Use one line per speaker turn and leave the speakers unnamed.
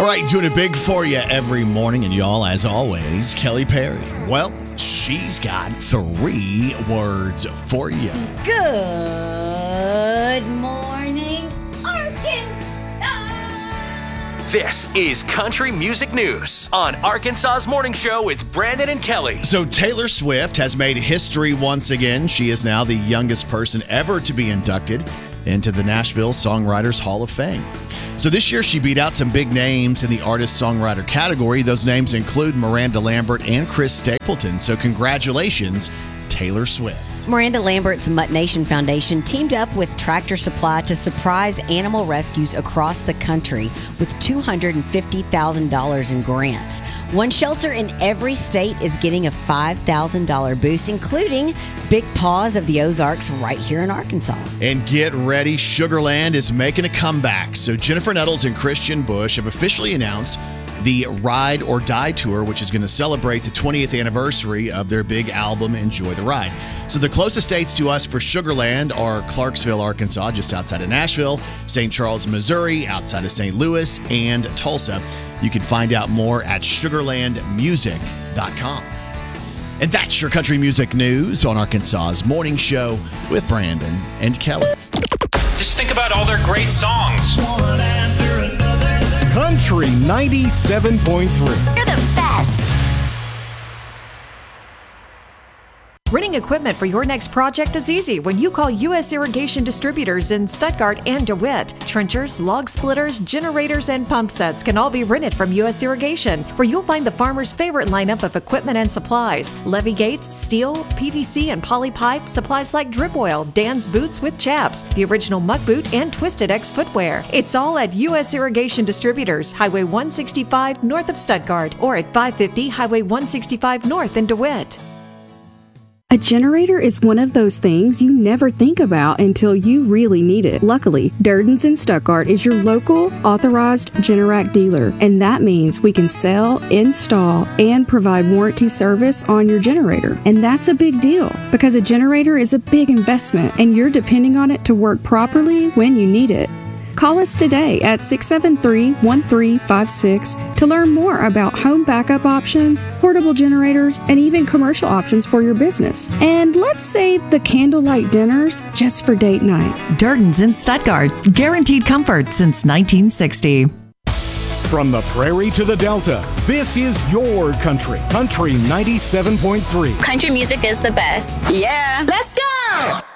All right, doing it big for you every morning. And y'all, as always, Kelly Perry. Well, she's got 3 words for you.
Good morning, Arkansas.
This is Country Music News on Arkansas's Morning Show with Brandon and Kelly.
So Taylor Swift has made history once again. She is now the youngest person ever to be inducted into the Nashville Songwriters Hall of Fame. So this year she beat out some big names in the artist-songwriter category. Those names include Miranda Lambert and Chris Stapleton. So congratulations, Taylor Swift.
Miranda Lambert's Mutt Nation Foundation teamed up with Tractor Supply to surprise animal rescues across the country with $250,000 in grants. One shelter in every state is getting a $5,000 boost, including Big Paws of the Ozarks right here in Arkansas.
And get ready, Sugarland is making a comeback. So Jennifer Nettles and Christian Bush have officially announced the Ride or Die Tour, which is going to celebrate the 20th anniversary of their big album, Enjoy the Ride. So the closest states to us for Sugarland are Clarksville, Arkansas, just outside of Nashville, St. Charles, Missouri, outside of St. Louis, and Tulsa. You can find out more at sugarlandmusic.com. And that's your country music news on Arkansas's Morning Show with Brandon and Kelly.
Just think about all their great songs.
Country 97.3.
You're the best.
Renting equipment for your next project is easy when you call U.S. Irrigation Distributors in Stuttgart and DeWitt. Trenchers, log splitters, generators, and pump sets can all be rented from U.S. Irrigation, where you'll find the farmer's favorite lineup of equipment and supplies. Levee gates, steel, PVC, and poly pipe, supplies like drip oil, Dan's boots with chaps, the original muck boot, and Twisted X footwear. It's all at U.S. Irrigation Distributors, Highway 165 north of Stuttgart, or at 550 Highway 165 north in DeWitt.
A generator is one of those things you never think about until you really need it. Luckily, Durden's in Stuttgart is your local authorized Generac dealer, and that means we can sell, install, and provide warranty service on your generator. And that's a big deal because a generator is a big investment and you're depending on it to work properly when you need it. Call us today at 673-1356 to learn more about home backup options, portable generators, and even commercial options for your business. And let's save the candlelight dinners just for date night.
Durden's in Stuttgart. Guaranteed comfort since 1960.
From the prairie to the Delta, this is your country. Country 97.3.
Country music is the best.
Yeah. Let's go!